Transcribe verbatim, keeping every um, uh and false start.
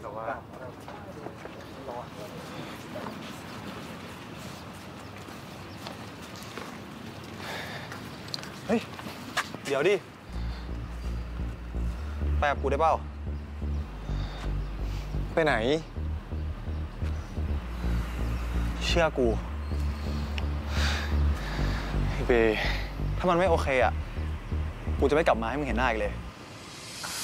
แต่ว่าเฮ้ยเดี๋ยวดิไปกับกูได้เปล่าไปไหนเชื่อกูเบถ้ามันไม่โอเคอ่ะกูจะไม่กลับมาให้มึงเห็นหน้าอีกเลย